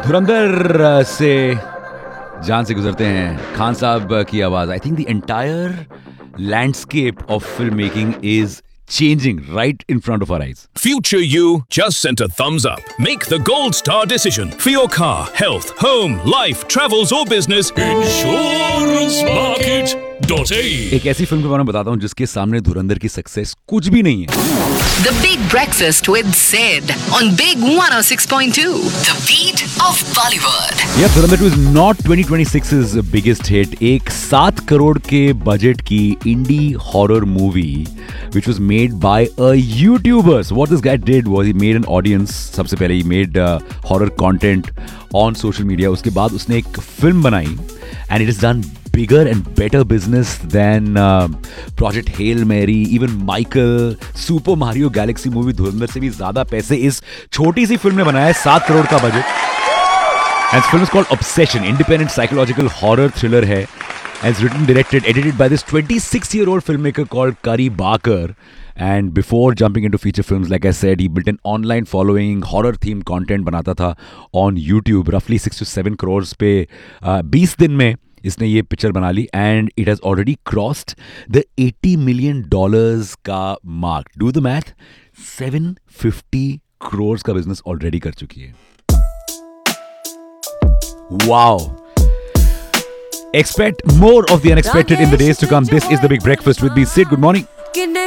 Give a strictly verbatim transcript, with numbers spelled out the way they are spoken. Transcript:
धुरंधर से जान से गुजरते हैं खान साहब की आवाज. I think the entire landscape of film making is changing right in front of our eyes. Future you just sent a thumbs up. Make the gold star decision for your car, health, home, life, travels or business. Insurance Market dot A E. एक ऐसी film के बारे में बताता हूँ जिसके सामने धुरंधर की सक्सेस कुछ भी नहीं है. The Big Breakfast with Sid on Big one oh six point two. The beat of Bollywood. Yeah, Dhurandhar two is not twenty twenty-six's biggest hit. एक सात करोड़ के बजट की इंडी horror movie which was made by a YouTuber. So what this guy did was he made an audience. सबसे पहले he made uh, horror content on social media. उसके बाद उसने एक फिल्म बनाई and it has done bigger and better business than uh, Project Hail Mary, even Michael, Super Mario Galaxy movie. धुरंधर से भी ज्यादा पैसे इस छोटी सी फिल्म ने बनाया है, सात करोड़ का budget. And this film is called Obsession, independent psychological horror thriller है. And it's written, directed, edited by this twenty-six-year-old filmmaker called Kari Bakar. And before jumping into feature films, like I said, he built an online following, horror-themed content बनाता था on YouTube, roughly six to seven crores पे uh, बीस दिन में इसने ये picture बना ली. And it has already crossed the eighty million dollars का mark. Do the math, seven hundred fifty crores का business already कर चुकी है. Wow. Expect more of the unexpected in the days to come. This is The Big Breakfast with me, Sid. Good morning.